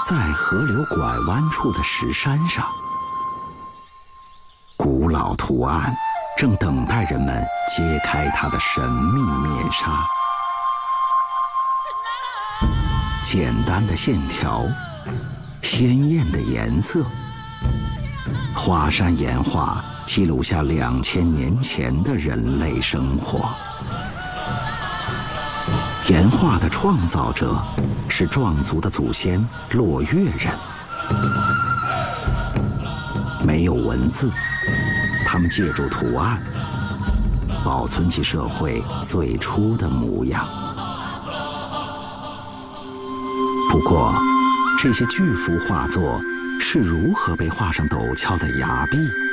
在河流拐弯处的石山上，古老图案正等待人们揭开它的神秘面纱。简单的线条，鲜艳的颜色，华山岩画记录下2000年前的人类生活。岩画的创造者是壮族的祖先落月人。没有文字，他们借助图案保存起社会最初的模样。不过，这些巨幅画作是如何被画上陡峭的崖壁